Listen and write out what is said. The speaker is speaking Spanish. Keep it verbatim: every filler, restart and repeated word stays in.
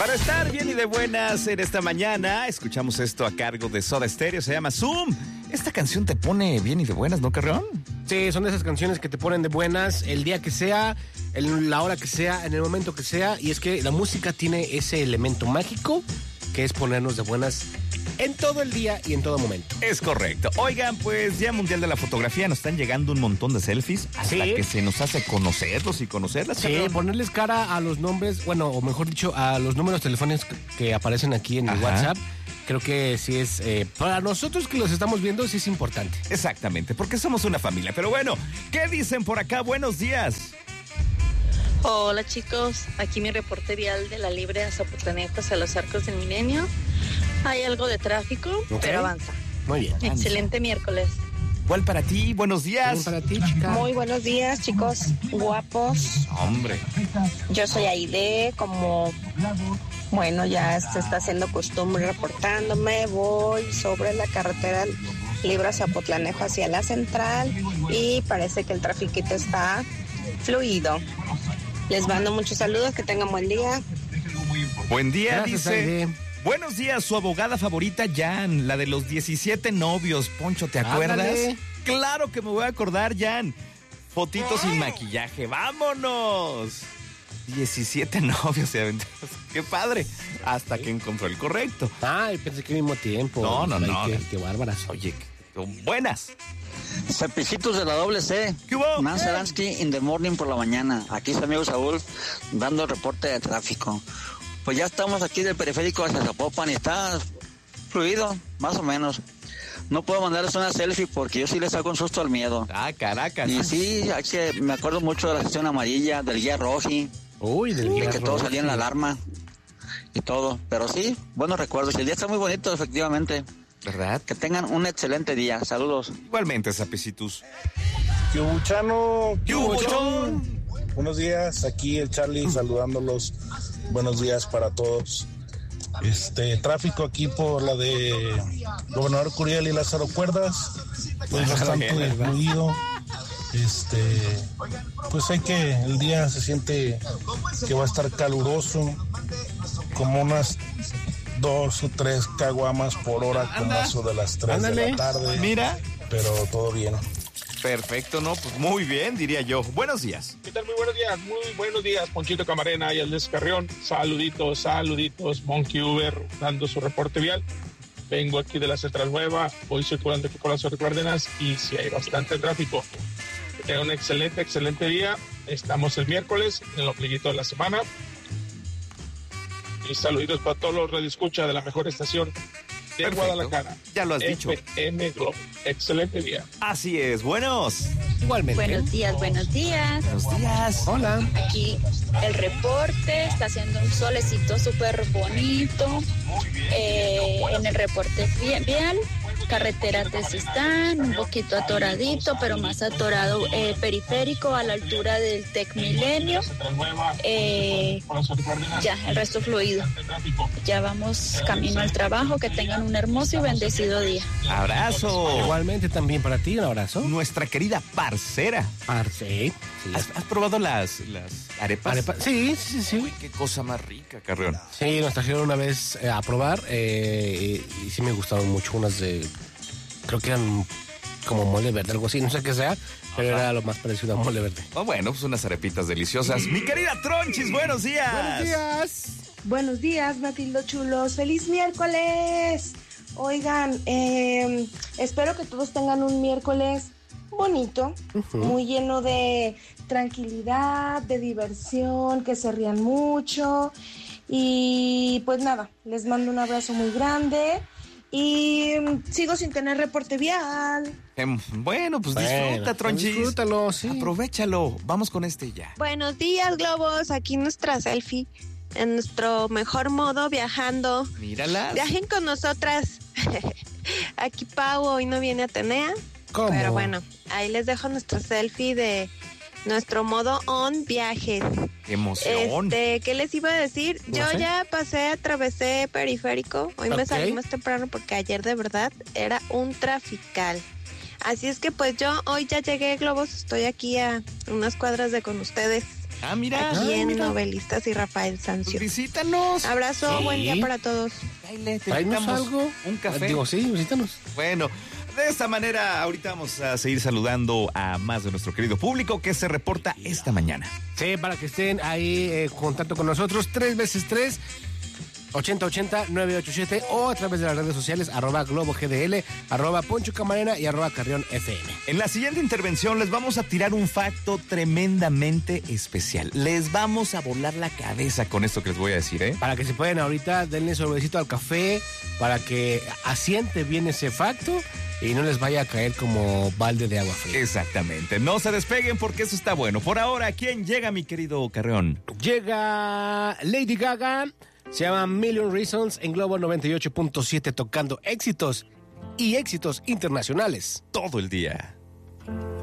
Para estar bien y de buenas en esta mañana, escuchamos esto a cargo de Soda Stereo, se llama Zoom. Esta canción te pone bien y de buenas, ¿no, Carreón? Sí, son de esas canciones que te ponen de buenas el día que sea, en la hora que sea, en el momento que sea. Y es que la música tiene ese elemento mágico que es ponernos de buenas en todo el día y en todo momento. Es correcto. Oigan, pues Día Mundial de la Fotografía, nos están llegando un montón de selfies hasta Sí. que se nos hace conocerlos y conocerlas. Sí, Carreón. ponerles cara a los nombres, bueno, o mejor dicho, a los números telefónicos que aparecen aquí en el Ajá. WhatsApp. Creo que sí es, eh, para nosotros que los estamos viendo, sí es importante. Exactamente, porque somos una familia. Pero bueno, ¿qué dicen por acá? Buenos días. Hola chicos, aquí mi reporte vial de la Libre a Zapotlanejo a los Arcos del Milenio. Hay algo de tráfico, Ok. pero avanza. Muy bien. Excelente miércoles. ¿Cuál para ti? Buenos días. Para ti, chica. Muy buenos días, chicos guapos. Hombre. Yo soy Aide, como, bueno, ya se está haciendo costumbre reportándome. Voy sobre la carretera Libre a Zapotlanejo hacia la central y parece que el trafiquito está fluido. Les mando muchos saludos, que tengan buen día. Buen día, Gracias, dice. Aide. Buenos días, su abogada favorita, Jan, la de los diecisiete novios. Poncho, ¿te acuerdas? Ándale. Claro que me voy a acordar, Jan. Fotitos sin maquillaje, ¡vámonos! diecisiete novios se aventaron. ¡Qué padre! Hasta que encontró el correcto. Ay, pensé que al mismo tiempo. No, no, Ay, no. Qué, qué bárbaras. Oye, son buenas. Cepillitos de la doble C. ¿Qué hubo? Man Saransky in the morning por la mañana. Aquí su amigo Saúl dando el reporte de tráfico. Pues ya estamos aquí del periférico hacia Zapopan y está fluido, más o menos. No puedo mandarles una selfie porque yo sí les hago un susto al miedo. Ah, Caracas. Y sí, hay que, me acuerdo mucho de la sección amarilla, del guía roji, Uy, del de guía que todo rojo, salía en la sí. alarma y todo. Pero sí, buenos recuerdos. Y el día está muy bonito, efectivamente. ¿Verdad? Que tengan un excelente día. Saludos. Igualmente, Sapicitus. ¿Qué hubo, Chano? ¿Qué hubo, Chon? Buenos días, aquí el Charlie saludándolos. Buenos días para todos. Este tráfico aquí por la de Gobernador Curiel y Lázaro Cuerdas, pues bastante bien, ¿verdad? fluido. Este, pues hay que, el día se siente que va a estar caluroso, como unas dos o tres caguamas por hora, como Anda. eso de las tres de Ándale. la tarde. Mira. Pero todo bien. Perfecto, ¿no? Pues muy bien, diría yo. Buenos días. ¿Qué tal? Muy buenos días, muy buenos días, Ponchito Camarena y el Descarrión. Saluditos, saluditos, Monkey Uber dando su reporte vial. Vengo aquí de la Central Nueva, voy circulando aquí por las Cárdenas y si hay bastante tráfico. Que tengan un excelente, excelente día. Estamos el miércoles, en el ombliguito de la semana. Y saluditos para todos los radioescuchas de la mejor estación de Perfecto. Guadalajara. Ya lo has dicho. F M Globo. Excelente día. Así es, buenos. Igualmente. Buenos días, buenos días. Buenos días. Hola. Aquí el reporte, está haciendo un solecito súper bonito. Eh, en el reporte vi- vial, carretera Tezistán, un poquito atoradito, pero más atorado eh, periférico a la altura del Tec Milenio. Eh, ya, el resto fluido. Ya vamos camino al trabajo, que tengan un hermoso y bendecido día. Abrazo. Igualmente también para ti, un abrazo. Nuestra querida parcera. Parce. Sí. ¿Has, has probado las, las arepas? Arepa- Sí, sí, sí. Uy, qué cosa más rica, Carreón. Sí, nos trajeron una vez eh, a probar eh, y, y sí me gustaron mucho unas de, creo que eran como mole verde, algo así, no sé qué sea, pero era lo más parecido a mole verde. Oh, bueno, pues unas arepitas deliciosas. Mi querida Tronchis, buenos días. Buenos días. Buenos días, Matildo Chulos. ¡Feliz miércoles! Oigan, eh, espero que todos tengan un miércoles bonito, Uh-huh. muy lleno de tranquilidad, de diversión, que se rían mucho. Y pues nada, les mando un abrazo muy grande. Y mm, sigo sin tener reporte vial. Em, bueno, pues disfruta, Bueno, Tronchis. disfrútalo, sí. Aprovechalo. Vamos con este ya. Buenos días, globos. Aquí nuestra selfie en nuestro mejor modo viajando. Míralas. Viajen con nosotras. Aquí Pau hoy no viene a Atenea, ¿Cómo? pero bueno, ahí les dejo nuestra selfie de nuestro modo on viajes. Qué emoción. Este, ¿qué les iba a decir? No Yo sé. ya pasé, atravesé periférico. Hoy me Ok. salí más temprano porque ayer de verdad era un trafical. Así es que pues yo hoy ya llegué, globos. Estoy aquí a unas cuadras de con ustedes. Ah, mira. Aquí Ah, en mira. Novelistas y Rafael Sancio. Visítanos. Abrazo, Sí. buen día para todos. Cáile, te Tráenos invitamos algo. Un café. Digo, sí, visítanos. Bueno, de esta manera ahorita vamos a seguir saludando a más de nuestro querido público que se reporta esta mañana. Sí, para que estén ahí eh, en contacto con nosotros, tres veces tres, ochenta ochenta, nueve ocho siete o a través de las redes sociales, arroba Globo G D L, arroba Poncho Camarena y arroba Carrión F M. En la siguiente intervención les vamos a tirar un facto tremendamente especial. Les vamos a volar la cabeza con esto que les voy a decir, ¿eh? Para que se pueden ahorita, denle sorbecito al café, para que asiente bien ese facto y no les vaya a caer como balde de agua fría. Exactamente. No se despeguen porque eso está bueno. Por ahora, ¿quién llega, mi querido Carreón? Llega Lady Gaga, se llama Million Reasons en Globo noventa y ocho punto siete, tocando éxitos y éxitos internacionales. Todo el día.